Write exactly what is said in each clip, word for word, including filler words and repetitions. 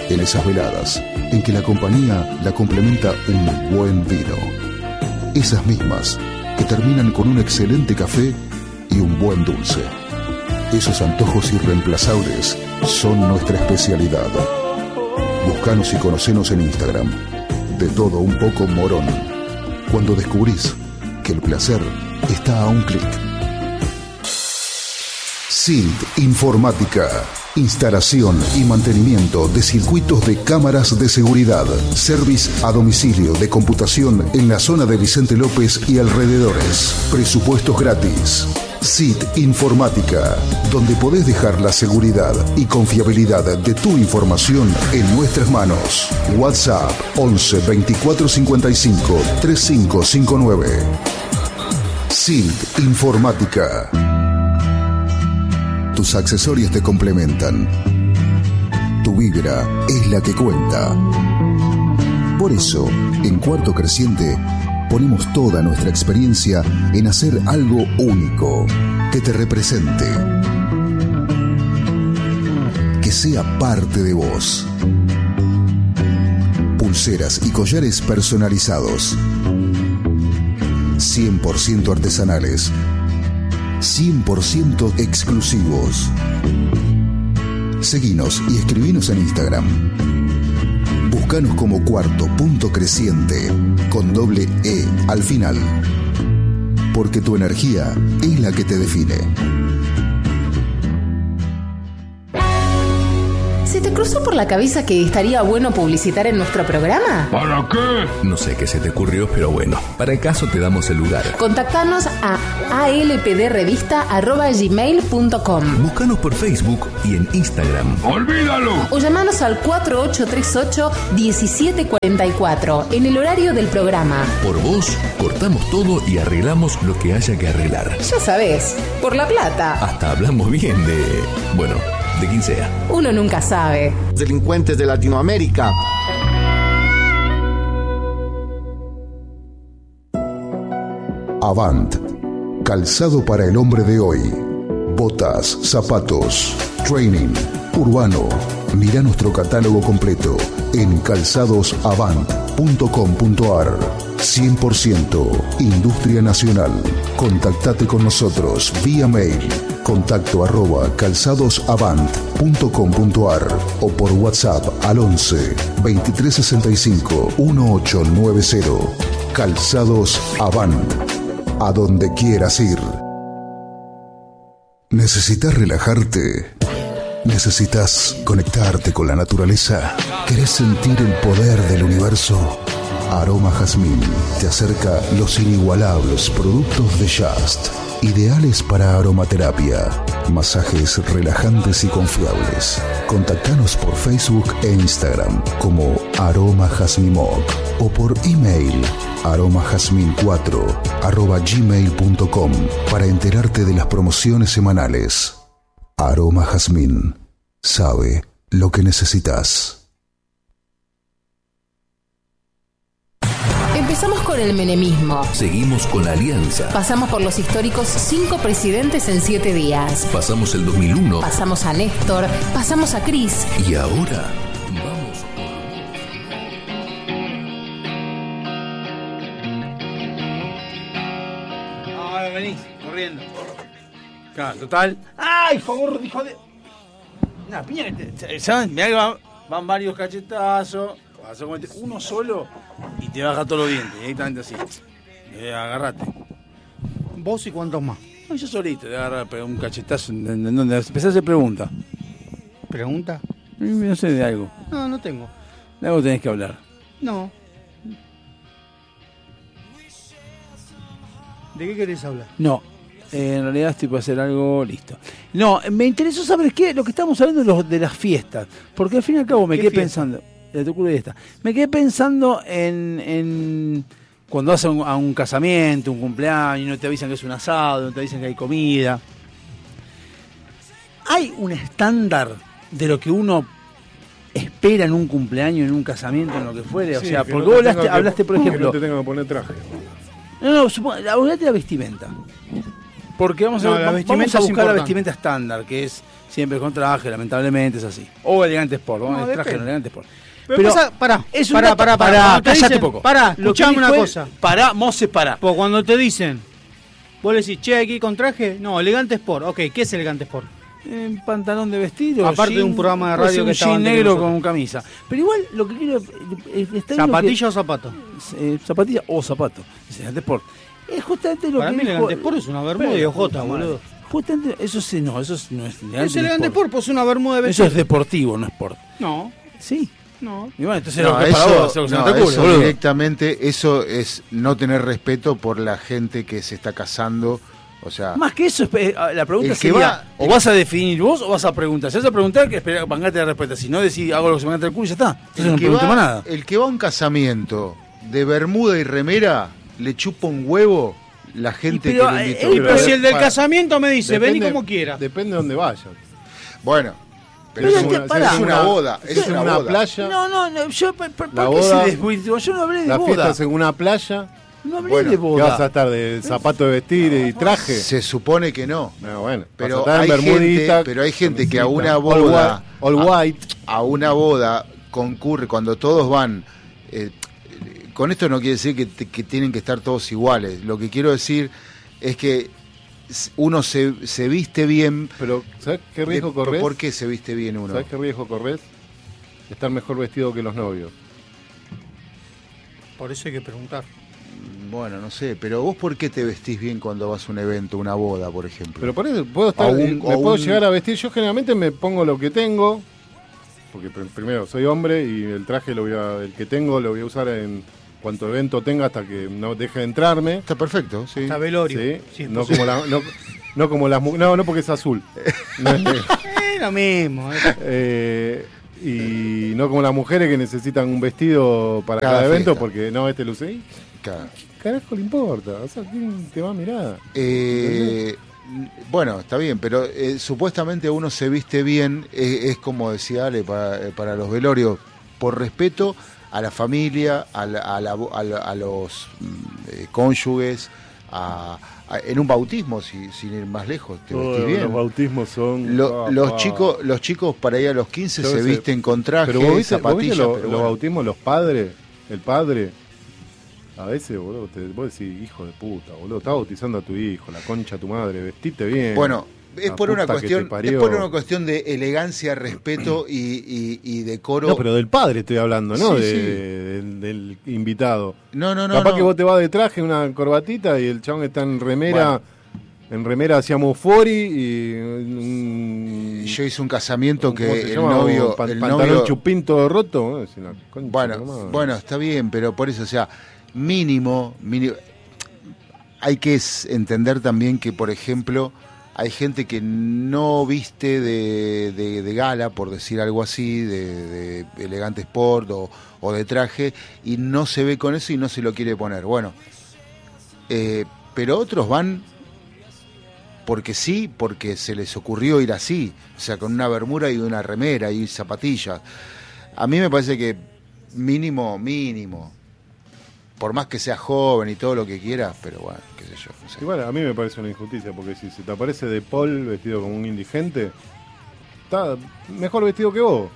en esas veladas en que la compañía la complementa un buen vino. Esas mismas que terminan con un excelente café y un buen dulce. Esos antojos irreemplazables son nuestra especialidad. Búscanos y conocenos en Instagram. De todo un poco Morón. Cuando descubrís que el placer está a un clic. S I N T Informática. Instalación y mantenimiento de circuitos de cámaras de seguridad. Service a domicilio de computación en la zona de Vicente López y alrededores. Presupuestos gratis. S I T Informática, donde podés dejar la seguridad y confiabilidad de tu información en nuestras manos. WhatsApp once veinticuatro cincuenta y cinco treinta y cinco cincuenta y nueve. S I N T Informática. Tus accesorios te complementan. Tu vibra es la que cuenta. Por eso, en Cuarto Creciente, ponemos toda nuestra experiencia en hacer algo único, que te represente, que sea parte de vos. Pulseras y collares personalizados, cien por ciento artesanales, cien por ciento exclusivos. Seguinos y escribinos en Instagram. Buscanos como Cuarto Punto Creciente, con doble E al final. Porque tu energía es la que te define. ¿Se te cruzó por la cabeza que estaría bueno publicitar en nuestro programa? ¿Para qué? No sé qué se te ocurrió, pero bueno, para el caso te damos el lugar. Contactanos a alpdrevista arroba gmail punto com. Búscanos por Facebook y en Instagram. ¡Olvídalo! O llamanos al cuatro ocho tres ocho uno siete cuatro cuatro en el horario del programa. Por vos, cortamos todo y arreglamos lo que haya que arreglar. Ya sabés, por la plata. Hasta hablamos bien de... bueno... de quien sea. Uno nunca sabe. Delincuentes de Latinoamérica. Avant. Calzado para el hombre de hoy. Botas, zapatos, training, urbano. Mira nuestro catálogo completo en calzados avant punto com punto ar. cien por ciento Industria Nacional. Contactate con nosotros vía mail. Contacto arroba calzadosavant punto com punto ar o por WhatsApp al once veintitrés sesenta y cinco dieciocho noventa. Calzados Avant. A donde quieras ir. ¿Necesitas relajarte? ¿Necesitas conectarte con la naturaleza? ¿Querés sentir el poder del universo? Aroma Jazmín te acerca los inigualables productos de Just, ideales para aromaterapia, masajes relajantes y confiables. Contactanos por Facebook e Instagram como Aroma Jazmimoc o por email aromajazmin cuatro arroba gmail punto com para enterarte de las promociones semanales. Aroma Jazmín sabe lo que necesitas. Empezamos con el menemismo. Seguimos con la alianza. Pasamos por los históricos cinco presidentes en siete días. Pasamos el dos mil uno. Pasamos a Néstor. Pasamos a Cris. Y ahora vamos por... Ah, venís, corriendo. Claro, total. ¡Ay, favor, hijo de... Una piña que te... ¿Saben? Mirá que van, van varios cachetazos. Vas a cometer uno solo y te baja todos los dientes, directamente así. Eh, agarrate. ¿Vos y cuántos más? No, yo solito, te agarrar un cachetazo en, en, en donde empezás a hacer preguntas. ¿Pregunta? No sé de algo. No, no tengo. De algo tenés que hablar. No. ¿De qué querés hablar? No. Eh, en realidad estoy para hacer algo, listo. No, me interesó saber qué, lo que estamos hablando de, los, de las fiestas. Porque al fin y al cabo me quedé fiesta? pensando... De tu culo y esta. Me quedé pensando en, en cuando vas a un, a un casamiento, un cumpleaños, no te avisan que es un asado, no te avisan que hay comida. ¿Hay un estándar de lo que uno espera en un cumpleaños, en un casamiento, en lo que fuere? O sí, sea, porque no vos hablaste, que, hablaste, por ejemplo... Que no te tengan que poner traje. No, no, supongo, hablate de la vestimenta. Porque vamos a, No, la vamos vestimenta a es buscar la importante. vestimenta estándar, que es siempre con traje, lamentablemente es así. O elegante sport, vamos No, a traje depende. no elegante sport. Pero pasa- pará, es un pará, dato- pará, pará, pará, cuando te cállate dicen- poco. pará, Lo que escuchame dijo una es, cosa. Pará, Mose, pará. Pues cuando te dicen, vos le decís, che, aquí con traje, no, elegante sport. Ok, ¿qué es elegante sport? En pantalón de vestir o Aparte de jean, un programa de puede radio ser que un estaba jean antes que negro nosotros. con camisa. Pero igual lo que quiero eh, está bien ¿Zapatilla lo o zapato? que- eh, zapatilla o zapato. Es elegante sport. Es justamente lo Para que mí dijo- elegante sport es una bermuda y Pero, ojota, puta madre. boludo. Justamente eso sí, no, eso no es elegante. Es elegante sport. sport, pues una bermuda de Eso vestir. es deportivo, no sport. No, Sí. no. Y bueno, entonces No, lo que es para eso, vos, eso que se no, no te ocurre, eso boludo. directamente, eso es no tener respeto por la gente que se está casando. O sea, Más que eso, eh, la pregunta El que sería, va- o vas a definir vos o vas a preguntar. Si vas a preguntar, que espera, mangate la respuesta. Si no decís, hago lo que se me canta el culo y ya está. Entonces no el que, pregunto más va, nada. el que va a un casamiento de bermuda y remera, le chupa un huevo la gente Y pero, que lo eh, invitó. eh, Y pero si el del para- casamiento me dice, Depende- vení como quieras. Depende de dónde vayas. Bueno, pero Pero es, es que, una, pará. es una boda, es Es una, una boda. playa. No, no, no, yo, ¿por, por La qué boda- se desvirtuó? Yo no hablé de La fiesta boda. es en una playa. No hablé Bueno, de ¿Qué boda. vas a estar de zapato de vestir y traje? Se supone que no. No, bueno, Pero vas a estar hay, en bermudita, gente, pero hay gente que a camisita, una boda, all white, all white. a, a una boda concurre cuando todos van. eh, con esto no quiere decir que, te- que tienen que estar todos iguales. Lo que quiero decir es que s- uno se, se viste bien. Pero ¿sabes qué riesgo de- corres? ¿Por qué se viste bien uno? ¿Sabes qué riesgo corres? Estar mejor vestido que los novios. Por eso hay que preguntar. Bueno, no sé, pero vos ¿por qué te vestís bien cuando vas a un evento, una boda, por ejemplo? Pero por eso puedo estar, A un- eh, me a puedo un- llegar a vestir. Yo generalmente me pongo lo que tengo, porque pr- primero soy hombre y el traje lo voy a, el que tengo lo voy a usar en cuanto evento tenga hasta que no deje de entrarme. Está perfecto, sí. Está velorio. Sí, Sí, es no posible. como la, no, no como las mu- no, no porque es azul. No es negro. Es lo mismo. eh. Eh, y no como las mujeres que necesitan un vestido para Cada cada, evento fiesta. porque no, este luce. ¿Y Claro. qué carajo le importa? O sea, ¿quién te va a mirar? Eh, bueno, está bien, pero eh, supuestamente uno se viste bien, eh, es como decía Ale, para, eh, para los velorios, por respeto a la familia, a, la- a, la- a la- a los mm, eh, cónyuges, a, a- en un bautismo, si, sin ir más lejos, te vestís bien. Los bautismos son. Lo- ah, los ah. chicos los chicos para ir a los quince Yo se sé. visten con traje, Pero vos viste, vos zapatillas, viste lo- pero los bueno. bautismos, los padres, el padre. A veces, boludo, te, vos decís, hijo de puta, boludo, estás bautizando a tu hijo, la concha de tu madre, vestite bien. Bueno, es La por una puta que te cuestión, es parió. por una cuestión de elegancia, respeto y, y, y decoro. No, pero del padre estoy hablando, ¿no? Sí, De- sí. del, del invitado. No, no, no. Capaz no. que vos te vas de traje, una corbatita y el chabón está en remera. En remera hacíamos Fori y. un- Yo hice un casamiento ¿cómo que se el llama? novio, Pan- el pantalón novio chupín todo roto. ¿no? Es una concha de bueno, tu madre. bueno, está bien, pero por eso, o sea, mínimo, mínimo hay que es- entender también que, por ejemplo, hay gente que no viste de, de- de gala, por decir algo así, de, de elegante sport o, o de traje, y no se ve con eso y no se lo quiere poner. Bueno, eh, pero otros van porque sí, porque se les ocurrió ir así, o sea, con una bermuda y una remera y zapatillas. A mí me parece que mínimo, mínimo, por más que seas joven y todo lo que quieras, pero bueno, qué sé yo. No sé. Igual a mí me parece una injusticia, porque si se te aparece De Paul vestido como un indigente, está mejor vestido que vos.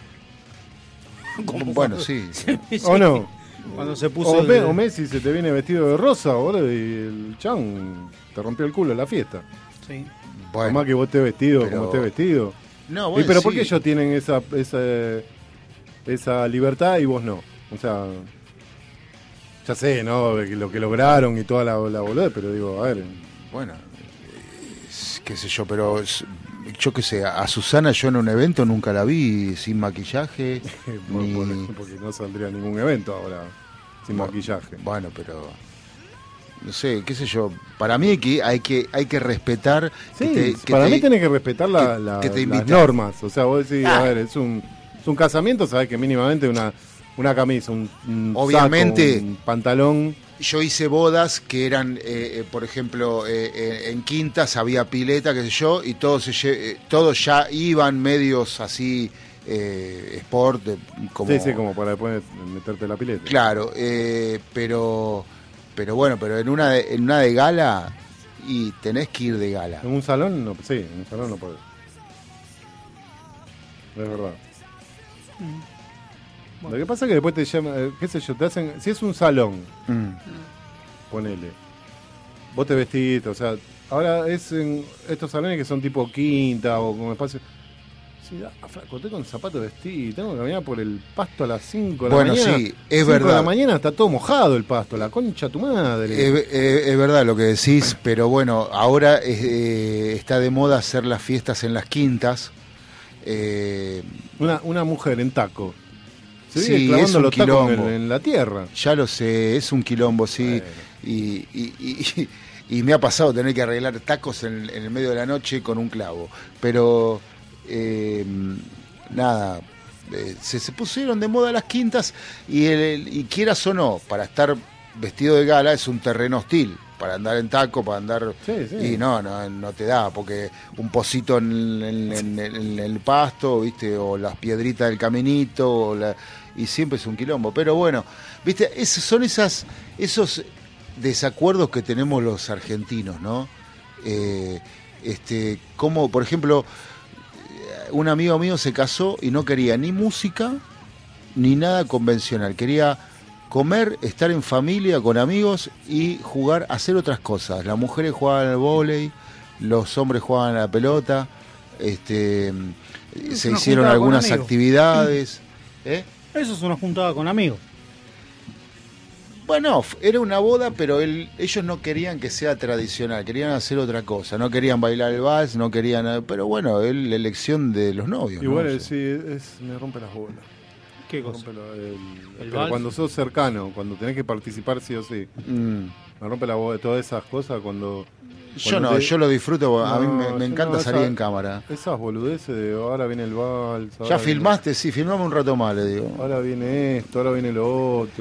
Bueno, sí. ¿O no? Cuando se puso. O, el- Me- o Messi se te viene vestido de rosa, boludo, y el chan te rompió el culo en la fiesta. Sí. Por Bueno, más que vos estés vestido pero- como estés vestido. no, Y bueno, pero ¿por sí. qué ellos tienen esa, esa, esa libertad y vos no? O sea, ya sé, ¿no? De que lo que lograron y toda la, la boludez, pero digo, a ver. Bueno, es- qué sé yo, pero es- yo qué sé, a Susana yo en un evento nunca la vi sin maquillaje. por- ni- por- porque no saldría a ningún evento ahora sin Bueno, maquillaje. Bueno, pero no sé, qué sé yo. Para mí hay que hay que hay que respetar. Sí, que te- que para te- mí tenés que respetar la- que- la- que te las invitan. normas. O sea, vos decís, Ah. a ver, es un, es un casamiento, sabés que mínimamente una, una camisa, un, un Obviamente. saco, un pantalón. Yo hice bodas que eran, eh, eh, por ejemplo, eh, eh, en quintas había pileta, qué sé yo, y todos, se lle- eh, todos ya iban medios así, eh, sport, de- como... Sí, sí, como para después meterte la pileta. Claro, eh, pero pero bueno, pero en una de, en una de gala y tenés que ir de gala. En un salón, no, sí, en un salón no podés. Es verdad. Mm. Bueno. Lo que pasa es que después te llaman, qué sé yo, te hacen, si es un salón, mm. ponele, vos te vestís, o sea, ahora es en estos salones que son tipo quinta o con espacio. Sí, ah, flaco, estoy con zapatos vestidos, tengo que caminar por el pasto a las cinco de la bueno, mañana. Bueno, sí, es cinco verdad. de la mañana está todo mojado el pasto, la concha tu madre. Es, es, es verdad lo que decís, pero bueno, ahora eh, está de moda hacer las fiestas en las quintas. Eh, una, una mujer en taco. Se sí, vive clavando es un los tacos quilombo. En, en la tierra. Ya lo sé, es un quilombo, sí. Bueno. Y, y, y, y me ha pasado tener que arreglar tacos en, en el medio de la noche con un clavo. Pero, eh, nada, eh, se, se pusieron de moda las quintas y, el, y quieras o no, para estar vestido de gala es un terreno hostil. Para andar en taco, para andar... Sí, sí. Y no, no, no te da, porque un pocito en, en, en, en, en el pasto, ¿viste? O las piedritas del caminito, o la, y siempre es un quilombo. Pero bueno, ¿viste? Esos son esas, esos desacuerdos que tenemos los argentinos, ¿no? Eh, este, como, por ejemplo, un amigo mío se casó y no quería ni música ni nada convencional. Quería comer, estar en familia, con amigos y jugar, hacer otras cosas. Las mujeres jugaban al vóley, los hombres jugaban a la pelota, este, se hicieron algunas actividades. ¿Eh? Eso es una juntada con amigos. Bueno, era una boda, pero él, ellos no querían que sea tradicional, querían hacer otra cosa, no querían bailar el vals, no querían... Pero bueno, es la elección de los novios. Igual ¿no? sí, es, me rompe las bolas. ¿Qué cosa? El, el, ¿El pero cuando sos cercano, cuando tenés que participar sí o sí. Mm. Me rompe la bola, todas esas cosas cuando... Yo no, te... yo lo disfruto, no, a mí me, me encanta no, salir esa, en cámara. Esas boludeces de ahora viene el vals. Ya viene... filmaste, sí, filmame un rato más, le digo. Ahora viene esto, ahora viene lo otro.